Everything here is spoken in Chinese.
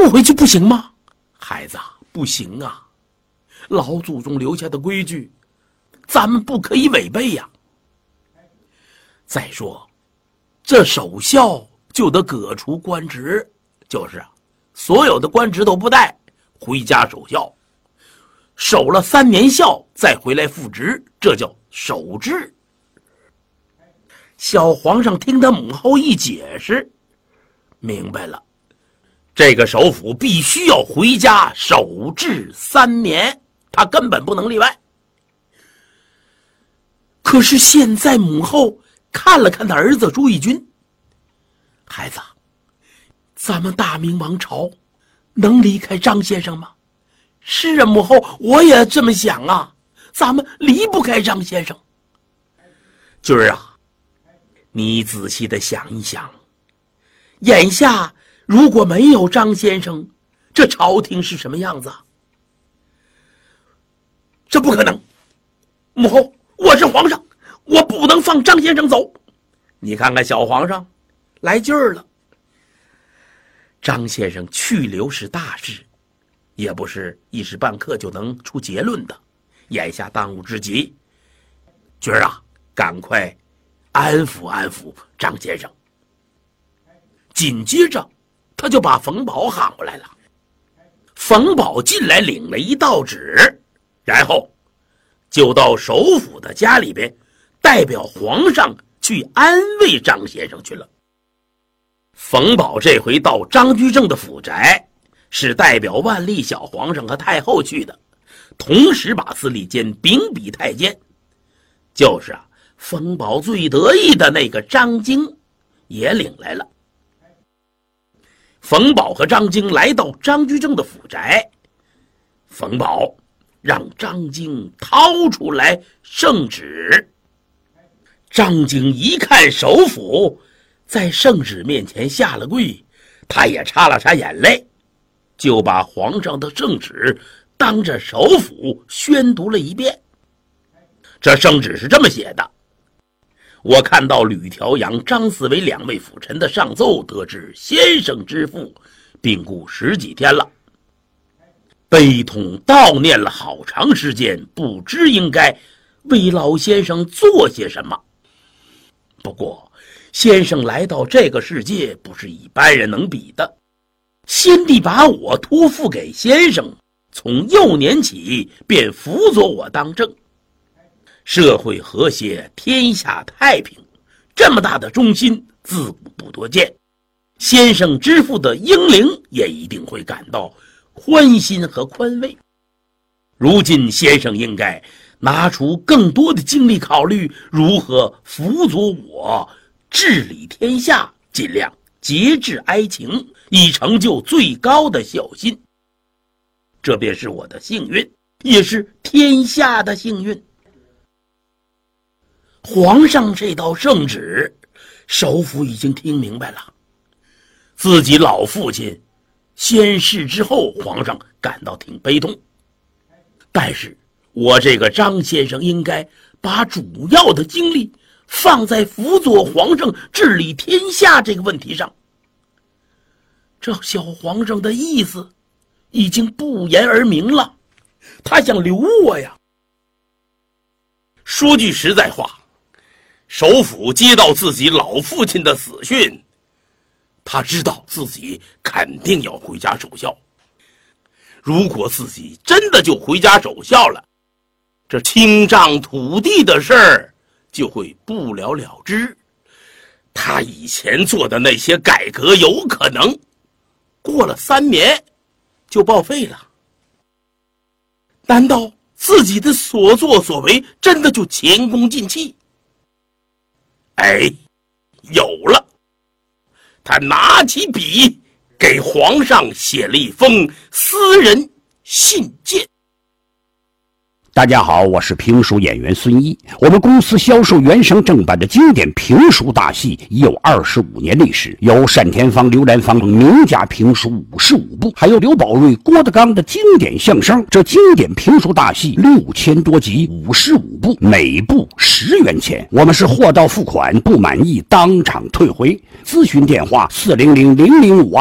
不回去不行吗？孩子，不行啊，老祖宗留下的规矩咱们不可以违背呀。再说这守孝就得革除官职，就是所有的官职都不带，回家守孝，守了3年孝再回来复职，这叫守制。小皇上听他母后一解释，明白了，这个首辅必须要回家守制3年，他根本不能例外。可是现在母后看了看他儿子朱翊钧，孩子，咱们大明王朝能离开张先生吗？是啊，母后，我也这么想啊，咱们离不开张先生。军儿啊，你仔细的想一想，眼下如果没有张先生，这朝廷是什么样子？这不可能，母后，我是皇上，我不能放张先生走。你看看小皇上来劲儿了。张先生去留是大事，也不是一时半刻就能出结论的，眼下当务之急，军儿啊，赶快安抚安抚张先生。紧接着他就把冯保喊过来了。冯保进来领了一道旨，然后就到首辅的家里边，代表皇上去安慰张先生去了。冯保这回到张居正的府宅，是代表万历小皇上和太后去的，同时把司礼监秉笔太监，就是冯保最得意的那个张京也领来了。冯保和张京来到张居正的府宅，冯保让张京掏出来圣旨。张京一看首辅在圣旨面前下了跪，他也擦了擦眼泪，就把皇上的圣旨当着首辅宣读了一遍。这圣旨是这么写的：我看到吕调阳、张思维2位辅臣的上奏，得知先生之父病故10几天了，悲痛悼念了好长时间，不知应该为老先生做些什么。不过先生来到这个世界不是一般人能比的，先帝把我托付给先生，从幼年起便辅佐我当政，社会和谐，天下太平，这么大的忠心自古不多见，先生之父的英灵也一定会感到欢心和宽慰。如今先生应该拿出更多的精力考虑如何辅佐我治理天下，尽量节制哀情，以成就最高的孝心。这便是我的幸运，也是天下的幸运。皇上这道圣旨，首辅已经听明白了。自己老父亲先逝之后，皇上感到挺悲痛。但是我这个张先生应该把主要的精力放在辅佐皇上治理天下这个问题上。这小皇上的意思已经不言而明了，他想留我呀。说句实在话，首辅接到自己老父亲的死讯，他知道自己肯定要回家守孝。如果自己真的就回家守孝了，这清账土地的事儿就会不了了之，他以前做的那些改革有可能过了3年就报废了。难道自己的所作所为真的就前功尽弃？哎，有了！他拿起笔给皇上写了一封私人信件。 大家好，我是评书演员孙一。我们公司销售原声正版的经典评书大戏已有25年历史，有单田芳、刘兰芳名家评书55部，还有刘宝瑞、郭德纲的经典相声。这经典评书大戏6000多集，55部，每部10元钱。我们是货到付款，不满意当场退回。咨询电话400-005